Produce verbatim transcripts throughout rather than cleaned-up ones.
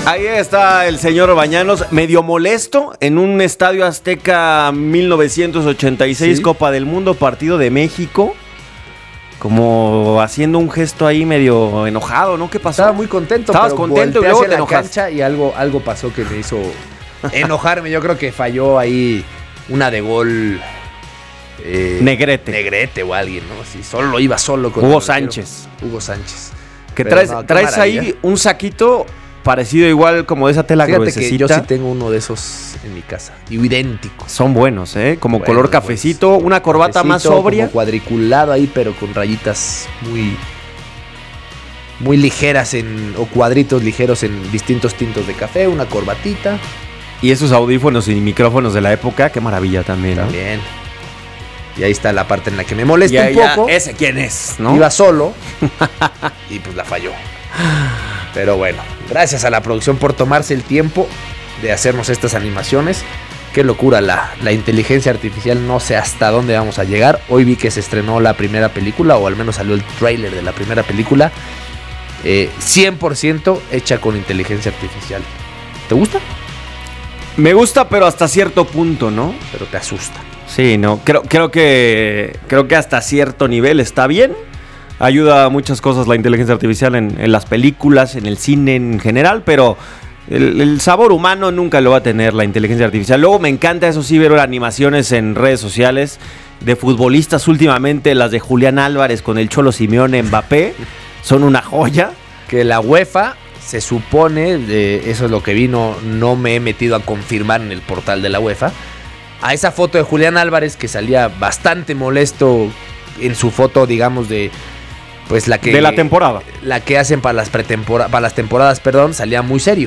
Ahí está el señor Bañanos, medio molesto en un Estadio Azteca mil novecientos ochenta y seis, ¿sí? Copa del Mundo, partido de México. Como haciendo un gesto ahí medio enojado, ¿no? ¿Qué pasó? Estaba muy contento. Estabas pero contento y luego te la enojaste. Cancha y algo, algo pasó que me hizo enojarme. Yo creo que falló ahí una de gol. Eh, Negrete. Negrete o alguien, ¿no? Sí, solo iba solo con Hugo Sánchez. Hugo Sánchez. Que Pero traes, no, traes ahí un saquito parecido igual como de esa tela gruesecita. Fíjate que yo sí tengo uno de esos en mi casa, idéntico. Son buenos, ¿eh? Como buenos, color cafecito, buenos. Una corbata cafecito, más sobria. Como cuadriculado ahí, pero con rayitas muy, muy ligeras en, o cuadritos ligeros en distintos tintos de café, una corbatita. Y esos audífonos y micrófonos de la época, qué maravilla también, ¿no? También. Y ahí está la parte en la que me molesta un poco. Ese quién es, ¿no? Iba solo y pues la falló. Pero bueno, gracias a la producción por tomarse el tiempo de hacernos estas animaciones. Qué locura la, la inteligencia artificial, no sé hasta dónde vamos a llegar. Hoy vi que se estrenó la primera película, o al menos salió el tráiler de la primera película. Eh, cien por ciento hecha con inteligencia artificial. ¿Te gusta? Me gusta, pero hasta cierto punto, ¿no? Pero te asusta. Sí, no, creo, creo que creo que hasta cierto nivel está bien. Ayuda a muchas cosas la inteligencia artificial en, en las películas, en el cine en general, pero el, el sabor humano nunca lo va a tener la inteligencia artificial. Luego me encanta, eso sí, ver animaciones en redes sociales de futbolistas últimamente, las de Julián Álvarez con el Cholo Simeone, Mbappé, son una joya. Que la UEFA se supone, de, eso es lo que vi, no, no me he metido a confirmar en el portal de la UEFA, a esa foto de Julián Álvarez que salía bastante molesto en su foto, digamos, de... Pues la que... De la temporada. La que hacen para las pretemporadas, para las temporadas, perdón, salía muy serio.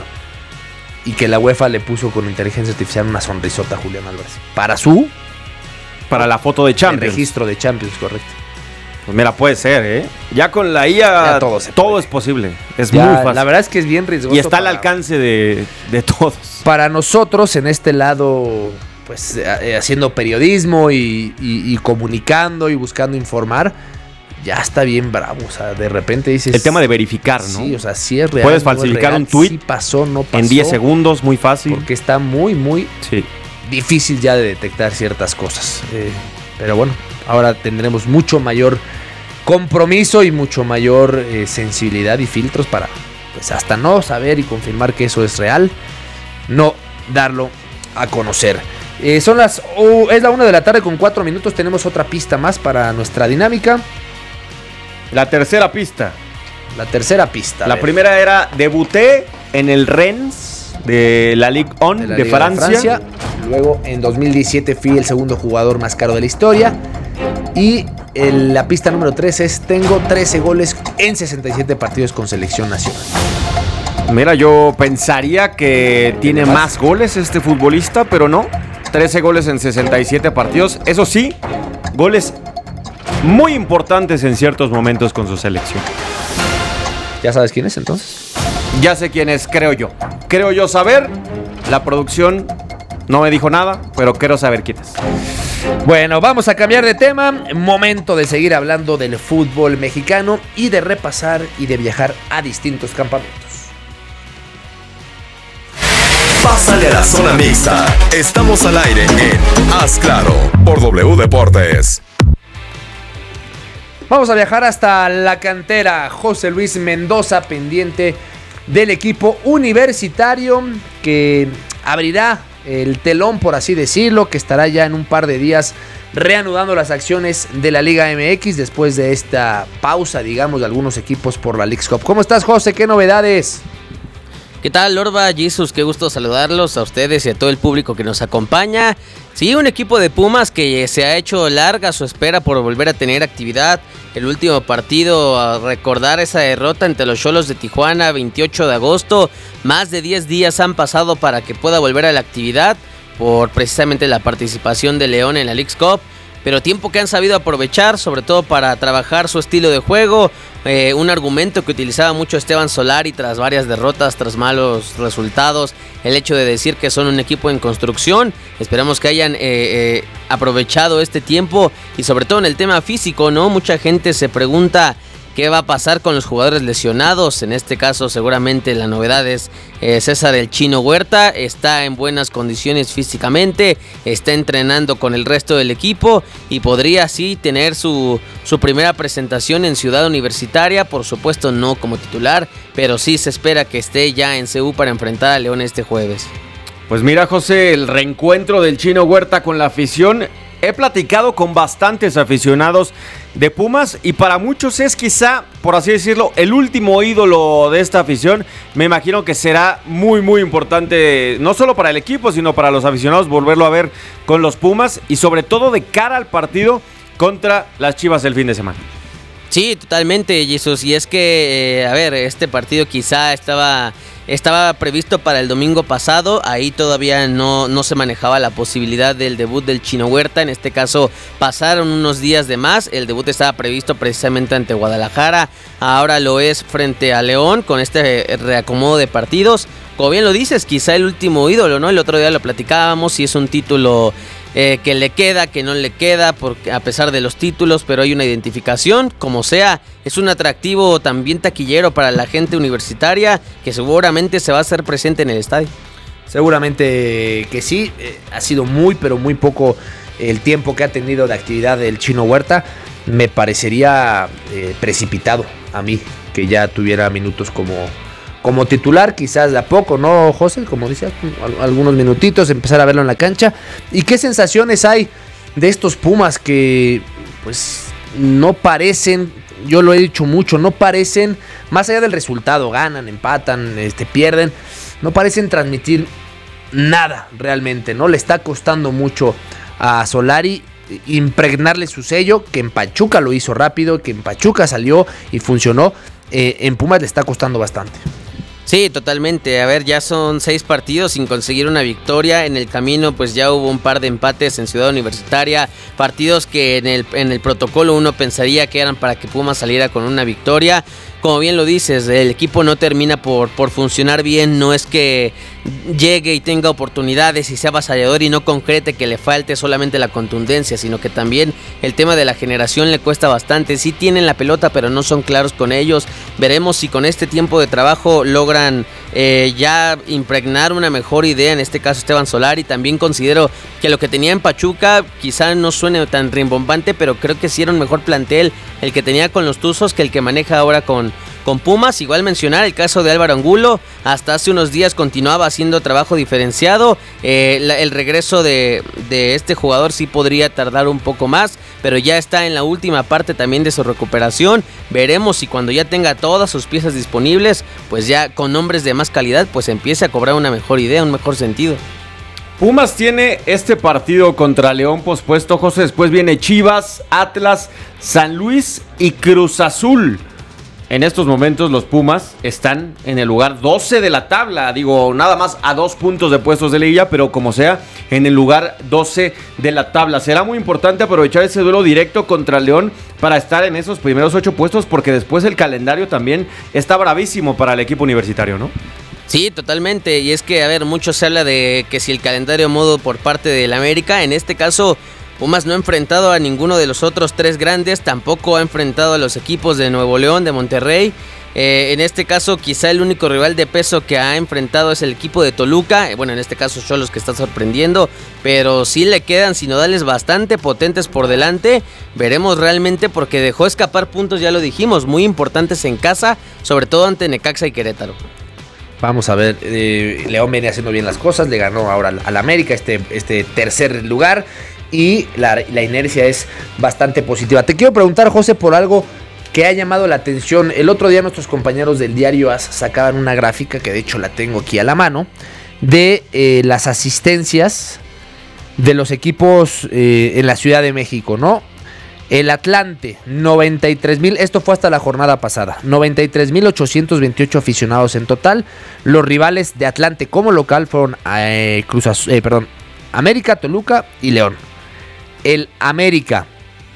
Y que la UEFA le puso con inteligencia artificial una sonrisota a Julián Álvarez. Para su... Para la foto de Champions. El registro de Champions, correcto. Pues mira, puede ser, ¿eh? Ya con la I A todo, todo es posible. Es ya, muy fácil. La verdad es que es bien riesgoso. Y está para, al alcance de, de todos. Para nosotros, en este lado, pues eh, haciendo periodismo y, y, y comunicando y buscando informar, ya está bien bravo. O sea, de repente dices... El tema de verificar, ¿no? Sí, o sea, sí es real. Puedes falsificar no un tuit. Sí pasó, no pasó. En diez segundos, muy fácil. Porque está muy, muy sí. difícil ya de detectar ciertas cosas. Eh, pero bueno, ahora tendremos mucho mayor compromiso y mucho mayor eh, sensibilidad y filtros para, pues, hasta no saber y confirmar que eso es real, no darlo a conocer. Eh, son las... Oh, es la una de la tarde con cuatro minutos. Tenemos otra pista más para nuestra dinámica. La tercera pista. La tercera pista. La primera era, debuté en el Rennes de la Ligue uno de, de, Francia. de Francia. Luego en dos mil diecisiete fui el segundo jugador más caro de la historia. Y el, la pista número tres es, tengo trece goles en sesenta y siete partidos con selección nacional. Mira, yo pensaría que tiene más goles este futbolista, pero no. trece goles en sesenta y siete partidos. Eso sí, goles muy importantes en ciertos momentos con su selección. ¿Ya sabes quién es entonces? Ya sé quién es, creo yo. Creo yo saber. La producción no me dijo nada, pero quiero saber quién es. Bueno, vamos a cambiar de tema. Momento de seguir hablando del fútbol mexicano y de repasar y de viajar a distintos campamentos. Pásale a la zona mixta. Estamos al aire en Haz Claro por W Deportes. Vamos a viajar hasta la cantera. José Luis Mendoza, pendiente del equipo universitario que abrirá el telón, por así decirlo, que estará ya en un par de días reanudando las acciones de la Liga M X después de esta pausa, digamos, de algunos equipos por la Leagues Cup. ¿Cómo estás, José? ¿Qué novedades? ¿Qué tal, Lorba, Jesus? Qué gusto saludarlos a ustedes y a todo el público que nos acompaña. Sí, un equipo de Pumas que se ha hecho larga su espera por volver a tener actividad. El último partido, a recordar esa derrota entre los Xolos de Tijuana, veintiocho de agosto. Más de diez días han pasado para que pueda volver a la actividad por precisamente la participación de León en la Leagues Cup. Pero tiempo que han sabido aprovechar, sobre todo para trabajar su estilo de juego. Eh, un argumento que utilizaba mucho Esteban Solari tras varias derrotas, tras malos resultados. El hecho de decir que son un equipo en construcción. Esperamos que hayan eh, eh, aprovechado este tiempo y sobre todo en el tema físico, ¿no? Mucha gente se pregunta ¿Qué va a pasar con los jugadores lesionados? En este caso seguramente la novedad es eh, César el Chino Huerta. Está en buenas condiciones físicamente, está entrenando con el resto del equipo y podría así tener su, su primera presentación en Ciudad Universitaria. Por supuesto no como titular, pero sí se espera que esté ya en C U para enfrentar a León este jueves. Pues mira, José, el reencuentro del Chino Huerta con la afición. He platicado con bastantes aficionados de Pumas y para muchos es quizá, por así decirlo, el último ídolo de esta afición. Me imagino que será muy muy importante, no solo para el equipo, sino para los aficionados volverlo a ver con los Pumas y sobre todo de cara al partido contra las Chivas el fin de semana. Sí, totalmente, Jesús. Y es que, eh, a ver, este partido quizá estaba... Estaba previsto para el domingo pasado, ahí todavía no, no se manejaba la posibilidad del debut del Chino Huerta, en este caso pasaron unos días de más, el debut estaba previsto precisamente ante Guadalajara, ahora lo es frente a León con este reacomodo de partidos. Como bien lo dices, quizá el último ídolo, ¿no? El otro día lo platicábamos, si es un título eh, que le queda, que no le queda, porque a pesar de los títulos, pero hay una identificación, como sea, es un atractivo también taquillero para la gente universitaria, que seguramente se va a hacer presente en el estadio. Seguramente que sí, eh, ha sido muy, pero muy poco el tiempo que ha tenido de actividad el Chino Huerta. Me parecería eh, precipitado a mí que ya tuviera minutos como... Como titular, quizás de a poco, ¿no, José? Como decía, algunos minutitos, empezar a verlo en la cancha. ¿Y qué sensaciones hay de estos Pumas que, pues, no parecen, yo lo he dicho mucho, no parecen, más allá del resultado, ganan, empatan, este, pierden, no parecen transmitir nada realmente, ¿no? Le está costando mucho a Solari impregnarle su sello, que en Pachuca lo hizo rápido, que en Pachuca salió y funcionó, eh, en Pumas le está costando bastante. Sí, totalmente. A ver, ya son seis partidos sin conseguir una victoria. En el camino, pues ya hubo un par de empates en Ciudad Universitaria. Partidos que en el, en el protocolo uno pensaría que eran para que Pumas saliera con una victoria. Como bien lo dices, el equipo no termina por, por funcionar bien. No es que llegue y tenga oportunidades y sea avasallador y no concrete, que le falte solamente la contundencia, sino que también el tema de la generación le cuesta bastante. Sí tienen la pelota, pero no son claros con ellos. Veremos si con este tiempo de trabajo logran eh, ya impregnar una mejor idea, en este caso Esteban Solari. También considero que lo que tenía en Pachuca quizá no suene tan rimbombante, pero creo que sí era un mejor plantel el que tenía con los Tuzos que el que maneja ahora con, con Pumas. Igual mencionar el caso de Álvaro Angulo, hasta hace unos días continuaba haciendo trabajo diferenciado. Eh, la, el regreso de, de este jugador sí podría tardar un poco más, pero ya está en la última parte también de su recuperación. Veremos si cuando ya tenga todas sus piezas disponibles, pues ya con nombres de más calidad, pues empiece a cobrar una mejor idea, un mejor sentido. Pumas tiene este partido contra León pospuesto, José. Después viene Chivas, Atlas, San Luis y Cruz Azul. En estos momentos los Pumas están en el lugar doce de la tabla. Digo, nada más a dos puntos de puestos de liguilla, pero como sea, en el lugar doce de la tabla. Será muy importante aprovechar ese duelo directo contra León para estar en esos primeros ocho puestos, porque después el calendario también está bravísimo para el equipo universitario, ¿no? Sí, totalmente, y es que, a ver, mucho se habla de que si el calendario modo por parte del América, en este caso Pumas no ha enfrentado a ninguno de los otros tres grandes, tampoco ha enfrentado a los equipos de Nuevo León, de Monterrey. Eh, en este caso quizá el único rival de peso que ha enfrentado es el equipo de Toluca, eh, bueno, en este caso Xolos, que está sorprendiendo, pero sí le quedan sinodales bastante potentes por delante. Veremos realmente, porque dejó escapar puntos, ya lo dijimos, muy importantes en casa, sobre todo ante Necaxa y Querétaro. Vamos a ver, eh, León viene haciendo bien las cosas, le ganó ahora al, al América este, este tercer lugar y la, la inercia es bastante positiva. Te quiero preguntar, José, por algo que ha llamado la atención. El otro día nuestros compañeros del diario AS sacaban una gráfica, que de hecho la tengo aquí a la mano, de eh, las asistencias de los equipos eh, en la Ciudad de México, ¿no? El Atlante, noventa y tres mil, esto fue hasta la jornada pasada, noventa y tres mil ochocientos veintiocho aficionados en total. Los rivales de Atlante como local fueron eh, Cruz Azul, eh, perdón, América, Toluca y León. El América,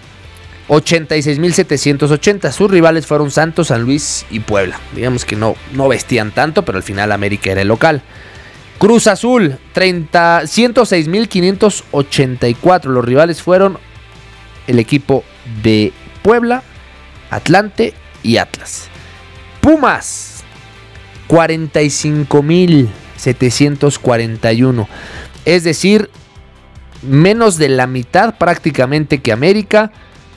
ochenta y seis mil setecientos ochenta. Sus rivales fueron Santos, San Luis y Puebla. Digamos que no, no vestían tanto, pero al final América era el local. Cruz Azul, ciento seis mil quinientos ochenta y cuatro. Los rivales fueron el equipo de Puebla, Atlante y Atlas. Pumas, cuarenta y cinco mil setecientos cuarenta y uno. Es decir, menos de la mitad prácticamente que América,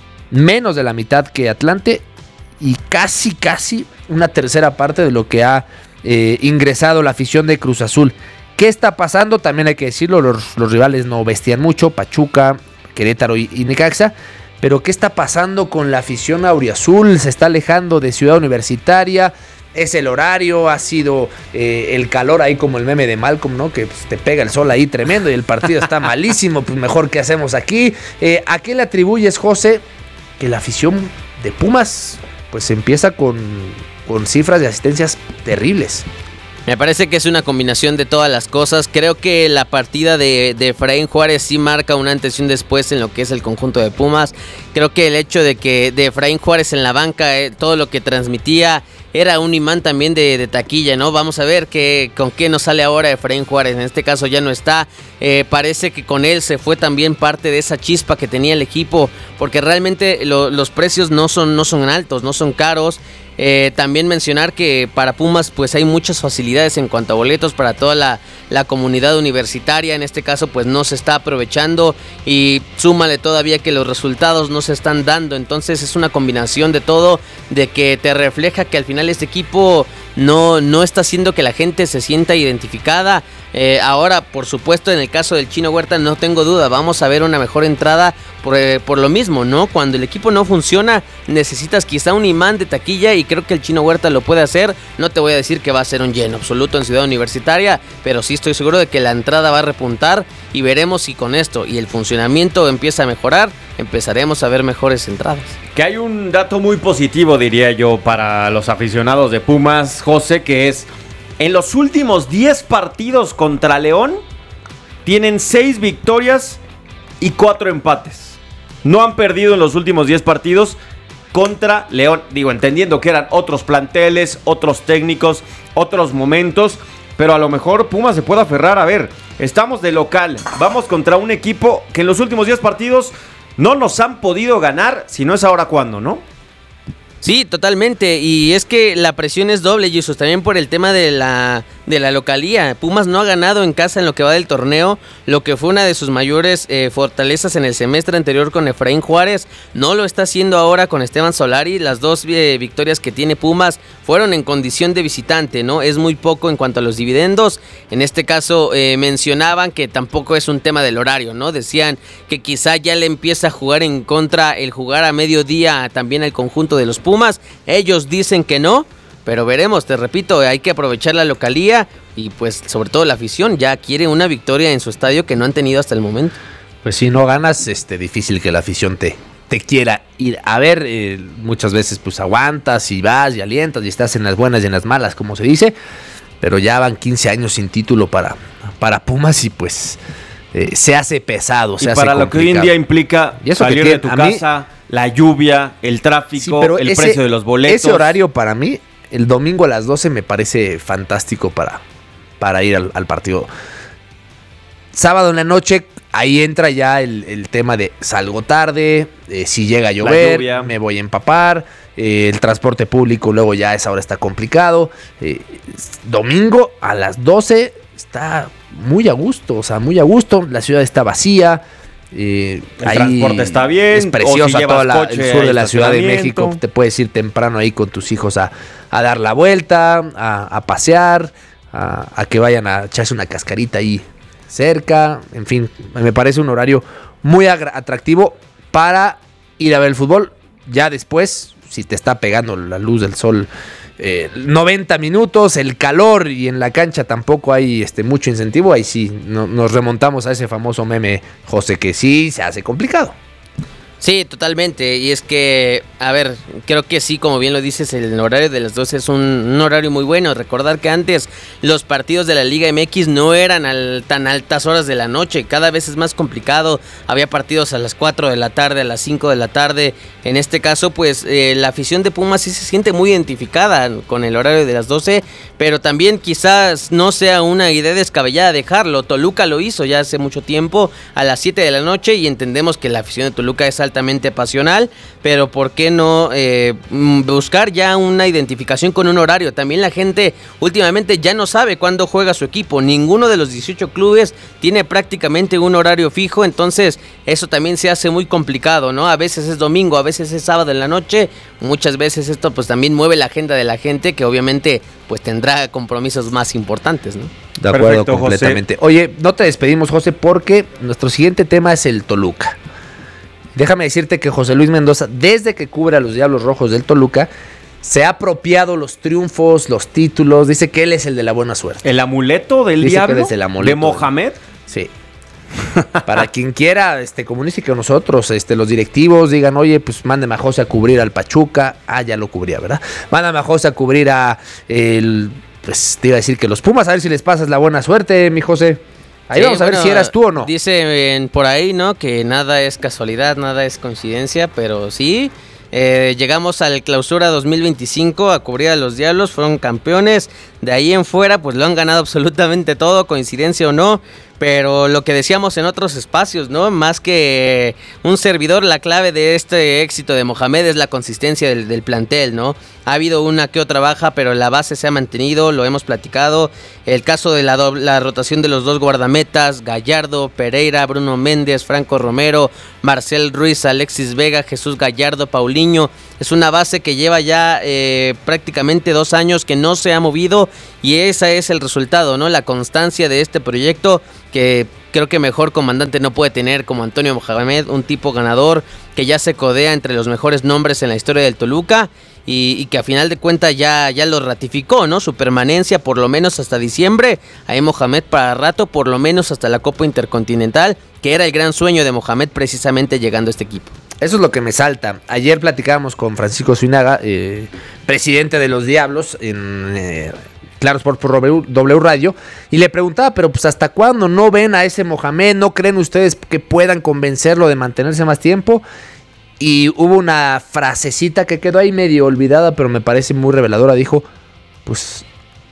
menos de la mitad que Atlante y casi, casi una tercera parte de lo que ha eh, ingresado la afición de Cruz Azul. ¿Qué está pasando? También hay que decirlo, los, los rivales no vestían mucho, Pachuca, Querétaro y, y Necaxa. Pero ¿qué está pasando con la afición auriazul? Se está alejando de Ciudad Universitaria. Es el horario, ha sido eh, el calor ahí como el meme de Malcolm, ¿no? Que pues, te pega el sol ahí tremendo y el partido está malísimo. Pues mejor, ¿qué hacemos aquí? Eh, ¿A qué le atribuyes, José, que la afición de Pumas pues empieza con, con cifras de asistencias terribles? Me parece que es una combinación de todas las cosas. Creo que la partida de, de Efraín Juárez sí marca un antes y un después en lo que es el conjunto de Pumas. Creo que el hecho de que de Efraín Juárez en la banca, eh, todo lo que transmitía era un imán también de, de taquilla, ¿no? Vamos a ver qué, con qué nos sale ahora Efraín Juárez. En este caso ya no está. Eh, parece que con él se fue también parte de esa chispa que tenía el equipo, porque realmente lo, los precios no son, no son altos, no son caros. Eh, también mencionar que para Pumas pues hay muchas facilidades en cuanto a boletos para toda la, la comunidad universitaria. En este caso pues no se está aprovechando y súmale todavía que los resultados no se están dando. Entonces es una combinación de todo, de que te refleja que al final este equipo no, no está haciendo que la gente se sienta identificada. Eh, ahora, por supuesto, en el caso del Chino Huerta no tengo duda, vamos a ver una mejor entrada por, eh, por lo mismo, ¿no? Cuando el equipo no funciona, necesitas quizá un imán de taquilla y creo que el Chino Huerta lo puede hacer. No te voy a decir que va a ser un lleno absoluto en Ciudad Universitaria, pero sí estoy seguro de que la entrada va a repuntar y veremos si con esto y el funcionamiento empieza a mejorar, empezaremos a ver mejores entradas. Que hay un dato muy positivo, diría yo, para los aficionados de Pumas, José, que es: en los últimos diez partidos contra León, tienen seis victorias y cuatro empates. No han perdido en los últimos diez partidos contra León. Digo, entendiendo que eran otros planteles, otros técnicos, otros momentos, pero a lo mejor Pumas se puede aferrar. A ver, estamos de local, vamos contra un equipo que en los últimos diez partidos no nos han podido ganar, si no es ahora cuándo, ¿no? Sí, totalmente, y es que la presión es doble, Jesús, también por el tema de la, de la localía. Pumas no ha ganado en casa en lo que va del torneo, lo que fue una de sus mayores eh, fortalezas en el semestre anterior con Efraín Juárez, no lo está haciendo ahora con Esteban Solari. Las dos eh, victorias que tiene Pumas fueron en condición de visitante, ¿no? Es muy poco en cuanto a los dividendos. En este caso eh, mencionaban que tampoco es un tema del horario, ¿no? Decían que quizá ya le empieza a jugar en contra el jugar a mediodía también al conjunto de los Pumas. Pumas, ellos dicen que no, pero veremos, te repito, hay que aprovechar la localía y pues sobre todo la afición ya quiere una victoria en su estadio que no han tenido hasta el momento. Pues si no ganas, este, difícil que la afición te, te quiera ir a ver. Eh, muchas veces pues aguantas y vas y alientas y estás en las buenas y en las malas, como se dice, pero ya van quince años sin título para, para Pumas y pues eh, se hace pesado, se y hace para complicado. lo que hoy en día implica salir de tu casa, la lluvia, el tráfico, sí, el ese, precio de los boletos. Ese horario para mí, el domingo a las doce me parece fantástico para, para ir al, al partido. Sábado en la noche, ahí entra ya el, el tema de salgo tarde, eh, si llega a llover, me voy a empapar, eh, el transporte público luego ya a esa hora está complicado. Eh, domingo a las doce está muy a gusto, o sea, muy a gusto, la ciudad está vacía. Eh, el ahí transporte está bien, es preciosa si toda la, el sur de la Ciudad de México. Te puedes ir temprano ahí con tus hijos a, a dar la vuelta, a, a pasear, a, a que vayan a echarse una cascarita ahí cerca. En fin, me parece un horario muy atractivo para ir a ver el fútbol. Ya después, si te está pegando la luz del sol eh, noventa minutos, el calor y en la cancha tampoco hay este, mucho incentivo, ahí sí no, nos remontamos a ese famoso meme, José, que sí se hace complicado. Sí, totalmente, y es que, a ver, creo que sí, como bien lo dices, el horario de las doce es un, un horario muy bueno. Recordar que antes los partidos de la Liga M X no eran al, tan altas horas de la noche, cada vez es más complicado, había partidos a las cuatro de la tarde, a las cinco de la tarde. En este caso, pues, eh, la afición de Pumas sí se siente muy identificada con el horario de las doce, pero también quizás no sea una idea descabellada dejarlo. Toluca lo hizo ya hace mucho tiempo, a las siete de la noche, y entendemos que la afición de Toluca es alta altamente pasional, pero ¿por qué no eh, buscar ya una identificación con un horario? También la gente últimamente ya no sabe cuándo juega su equipo, ninguno de los dieciocho clubes tiene prácticamente un horario fijo, entonces eso también se hace muy complicado, ¿no? A veces es domingo, a veces es sábado en la noche, muchas veces esto pues también mueve la agenda de la gente que obviamente pues tendrá compromisos más importantes, ¿no? De acuerdo, perfecto, completamente. José. Oye, no te despedimos, José, porque nuestro siguiente tema es el Toluca. Déjame decirte que José Luis Mendoza, desde que cubre a los Diablos Rojos del Toluca, se ha apropiado los triunfos, los títulos, dice que él es el de la buena suerte. ¿El amuleto del dice diablo? Que él es el amuleto ¿De Mohamed? Sí. Para quien quiera, este, comunique con nosotros, este, los directivos digan, oye, pues mándame a José a cubrir al Pachuca. Ah, ya lo cubría, ¿verdad? Mándame a José a cubrir a el, pues te iba a decir que los Pumas, a ver si les pasas la buena suerte, mi José. Ahí sí, vamos a bueno, ver si eras tú o no. Dicen por ahí, ¿no? Que nada es casualidad, nada es coincidencia, pero sí. Eh, llegamos al Clausura dos mil veinticinco a cubrir a los Diablos, fueron campeones. De ahí en fuera, pues lo han ganado absolutamente todo, coincidencia o no. Pero lo que decíamos en otros espacios, ¿no? Más que un servidor, la clave de este éxito de Mohamed es la consistencia del, del plantel, ¿no? Ha habido una que otra baja, pero la base se ha mantenido, lo hemos platicado. El caso de la, doble, la rotación de los dos guardametas, Gallardo, Pereira, Bruno Méndez, Franco Romero, Marcel Ruiz, Alexis Vega, Jesús Gallardo, Paulinho. Es una base que lleva ya eh, prácticamente dos años que no se ha movido y ese es el resultado, ¿no? La constancia de este proyecto que creo que mejor comandante no puede tener como Antonio Mohamed, un tipo ganador que ya se codea entre los mejores nombres en la historia del Toluca y, y que a final de cuentas ya, ya lo ratificó, ¿no? Su permanencia por lo menos hasta diciembre, ahí Mohamed para rato, por lo menos hasta la Copa Intercontinental, que era el gran sueño de Mohamed precisamente llegando a este equipo. Eso es lo que me salta. Ayer platicábamos con Francisco Zuinaga, eh, presidente de los Diablos, en eh, Claro Sport por W, W Radio, y le preguntaba, pero pues ¿hasta cuándo no ven a ese Mohamed? ¿No creen ustedes que puedan convencerlo de mantenerse más tiempo? Y hubo una frasecita que quedó ahí medio olvidada, pero me parece muy reveladora. Dijo, pues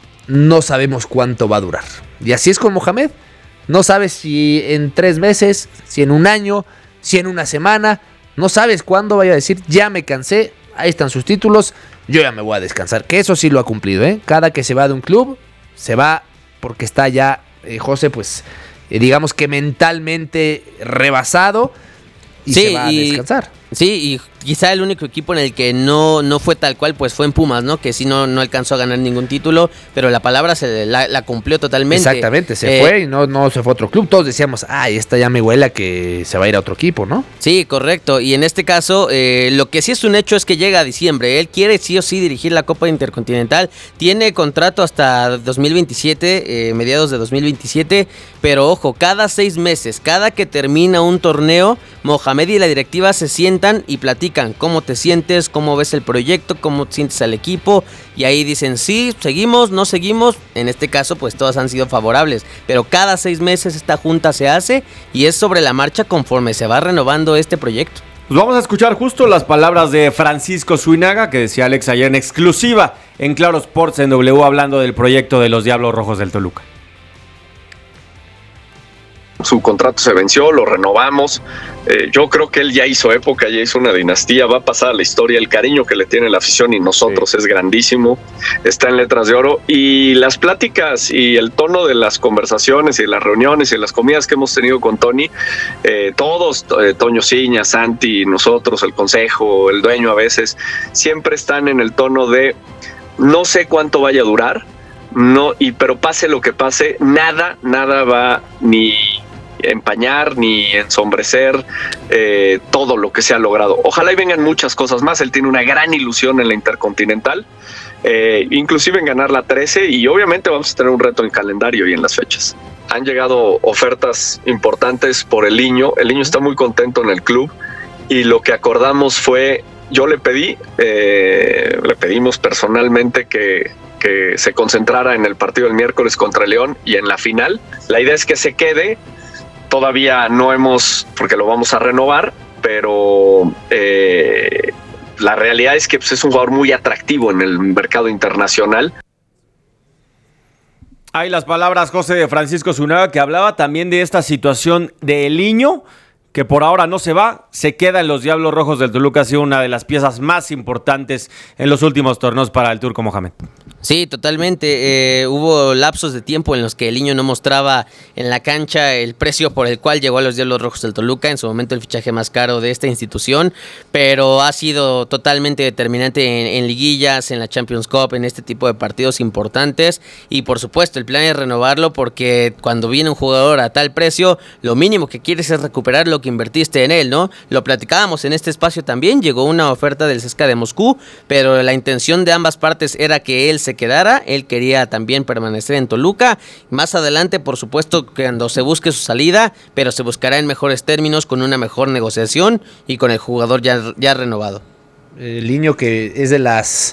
no sabemos cuánto va a durar. Y así es con Mohamed. No sabes si en tres meses, si en un año, si en una semana. No sabes cuándo vaya a decir, ya me cansé, ahí están sus títulos, yo ya me voy a descansar. Que eso sí lo ha cumplido, ¿eh? Cada que se va de un club, se va porque está ya, eh, José, pues, eh, digamos que mentalmente rebasado y sí, se va a y, descansar. Sí, y quizá el único equipo en el que no, no fue tal cual, pues fue en Pumas, ¿no? Que sí no, no alcanzó a ganar ningún título, pero la palabra se la, la cumplió totalmente. Exactamente, se eh, fue y no, no se fue a otro club. Todos decíamos, ay, esta ya me huele a que se va a ir a otro equipo, ¿no? Sí, correcto. Y en este caso, eh, lo que sí es un hecho es que llega a diciembre. Él quiere sí o sí dirigir la Copa Intercontinental. Tiene contrato hasta dos mil veintisiete, eh, mediados de dos mil veintisiete. Pero ojo, cada seis meses, cada que termina un torneo, Mohamed y la directiva se sientan y platican cómo te sientes, cómo ves el proyecto, cómo sientes al equipo, y ahí dicen sí, seguimos, no seguimos. En este caso pues todas han sido favorables, pero cada seis meses esta junta se hace y es sobre la marcha conforme se va renovando este proyecto. Pues vamos a escuchar justo las palabras de Francisco Zuinaga, que decía Alex ayer en exclusiva en Claro Sports en W, hablando del proyecto de los Diablos Rojos del Toluca. Su contrato se venció, lo renovamos. Eh, yo creo que él ya hizo época, ya hizo una dinastía, va a pasar a la historia. El cariño que le tiene la afición y nosotros sí. Es grandísimo, está en letras de oro. Y las pláticas y el tono de las conversaciones y las reuniones y las comidas que hemos tenido con Tony, eh, todos, eh, Toño Ciña, Santi, nosotros, el consejo, el dueño a veces, siempre están en el tono de no sé cuánto vaya a durar, no, y pero pase lo que pase, nada, nada va ni empañar ni ensombrecer eh, todo lo que se ha logrado. Ojalá y vengan muchas cosas más. Él tiene una gran ilusión en la Intercontinental, eh, inclusive en ganar la trece, y obviamente vamos a tener un reto en calendario y en las fechas. Han llegado ofertas importantes por el Niño. El Niño está muy contento en el club y lo que acordamos fue, yo le pedí, eh, le pedimos personalmente que que se concentrara en el partido del miércoles contra León y en la final. La idea es que se quede. Todavía no hemos, porque lo vamos a renovar, pero eh, la realidad es que pues, es un jugador muy atractivo en el mercado internacional. Hay las palabras, José, de Francisco Zuinaga, que hablaba también de esta situación de El Niño, que por ahora no se va, se queda en los Diablos Rojos del Toluca, ha sido una de las piezas más importantes en los últimos torneos para el Turco Mohamed. Sí, totalmente. Eh, hubo lapsos de tiempo en los que el niño no mostraba en la cancha el precio por el cual llegó a los Diablos Rojos del Toluca, en su momento el fichaje más caro de esta institución, pero ha sido totalmente determinante en, en liguillas, en la Champions Cup, en este tipo de partidos importantes, y por supuesto el plan es renovarlo, porque cuando viene un jugador a tal precio, lo mínimo que quieres es recuperar lo que invertiste en él, ¿no? Lo platicábamos en este espacio también, llegó una oferta del C S K A de Moscú, pero la intención de ambas partes era que él se quedara, él quería también permanecer en Toluca. Más adelante, por supuesto, cuando se busque su salida, pero se buscará en mejores términos, con una mejor negociación y con el jugador ya, ya renovado. El niño que es de las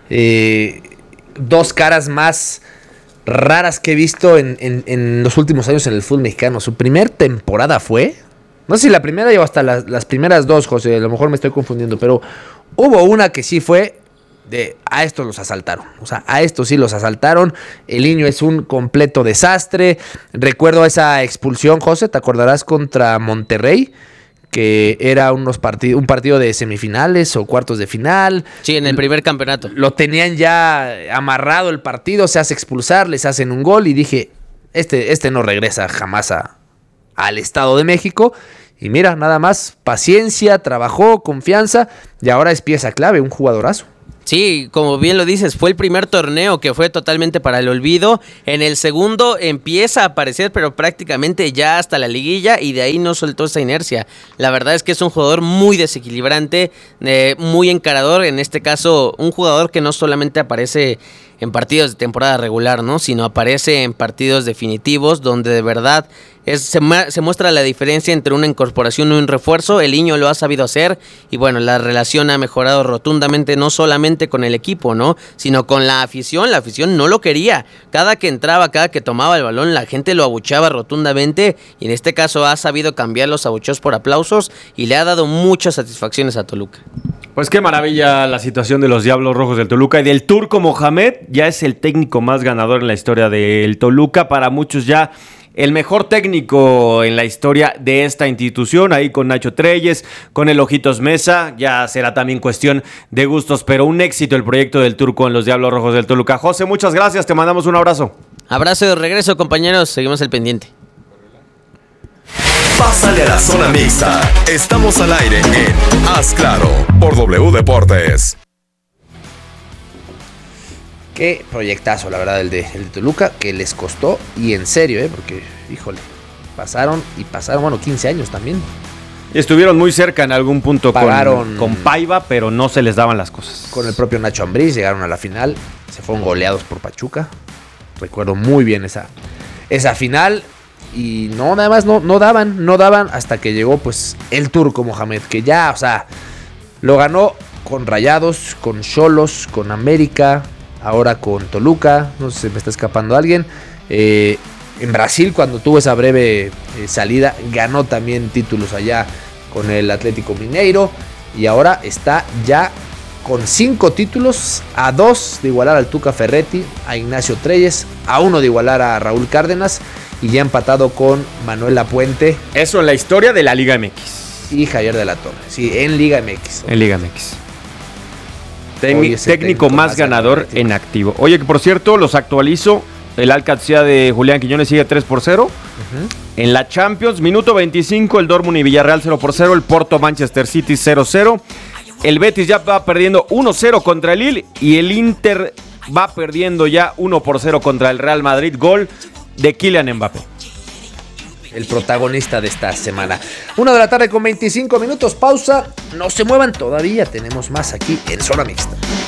eh, dos caras más raras que he visto en, en, en los últimos años en el fútbol mexicano. Su primer temporada fue, no sé si la primera o hasta las, las primeras dos, José, a lo mejor me estoy confundiendo, pero hubo una que sí fue de a estos los asaltaron, o sea, a estos sí los asaltaron. El niño es un completo desastre. Recuerdo esa expulsión, José, ¿te acordarás? Contra Monterrey, que era unos partid- un partido de semifinales o cuartos de final. Sí, en el primer campeonato. Lo tenían ya amarrado el partido, se hace expulsar, les hacen un gol y dije, este, este no regresa jamás a, al Estado de México. Y mira, nada más, paciencia, trabajó, confianza, y ahora es pieza clave, un jugadorazo. Sí, como bien lo dices, fue el primer torneo que fue totalmente para el olvido. En el segundo empieza a aparecer, pero prácticamente ya hasta la liguilla, y de ahí no soltó esa inercia. La verdad es que es un jugador muy desequilibrante, eh, muy encarador. En este caso, un jugador que no solamente aparece en partidos de temporada regular, ¿no?, sino aparece en partidos definitivos, donde de verdad es, se, se muestra la diferencia entre una incorporación y un refuerzo. El niño lo ha sabido hacer, y bueno, la relación ha mejorado rotundamente, no solamente con el equipo, ¿no?, sino con la afición. La afición no lo quería. Cada que entraba, cada que tomaba el balón, la gente lo abucheaba rotundamente, y en este caso ha sabido cambiar los abucheos por aplausos, y le ha dado muchas satisfacciones a Toluca. Pues qué maravilla la situación de los Diablos Rojos del Toluca y del Turco Mohamed. Ya es el técnico más ganador en la historia del Toluca. Para muchos ya el mejor técnico en la historia de esta institución. Ahí con Nacho Treyes, con el Ojitos Mesa. Ya será también cuestión de gustos, pero un éxito el proyecto del Turco en los Diablos Rojos del Toluca. José, muchas gracias. Te mandamos un abrazo. Abrazo de regreso, compañeros. Seguimos al pendiente. Pásale a la zona mixta. Estamos al aire en Haz Claro por W Deportes. Qué proyectazo, la verdad, el de, el de Toluca, que les costó, y en serio, ¿eh? Porque, híjole, pasaron y pasaron, bueno, quince años también. Estuvieron muy cerca en algún punto Pagaron, con, con Paiva, pero no se les daban las cosas. Con el propio Nacho Ambriz llegaron a la final, se fueron goleados por Pachuca. Recuerdo muy bien esa, esa final. Y no, nada más no, no daban, no daban hasta que llegó pues el Turco Mohamed, que ya, o sea, lo ganó con Rayados, con Xolos, con América, ahora con Toluca, no sé si me está escapando alguien. Eh, en Brasil, cuando tuvo esa breve eh, salida, ganó también títulos allá con el Atlético Mineiro, y ahora está ya con cinco títulos, a dos de igualar al Tuca Ferretti, a Ignacio Treyes, a uno de igualar a Raúl Cárdenas, y ya empatado con Manuel Lapuente. Eso en la historia de la Liga M X. Y Javier de la Torre. Sí, en Liga M X. En Liga M X. Técnico, técnico, técnico más, más ganador, ganador en activo. Oye, que por cierto, los actualizo. El Alcacía de Julián Quiñones sigue tres por cero. Uh-huh. En la Champions, minuto veinticinco, el Dortmund y Villarreal cero por cero. El Porto Manchester City cero cero. El Betis ya va perdiendo uno cero contra el Lille. Y el Inter va perdiendo ya uno por cero contra el Real Madrid. Gol de Kylian Mbappé, el protagonista de esta semana. Una de la tarde con veinticinco minutos, pausa. No se muevan, todavía tenemos más aquí en Zona Mixta.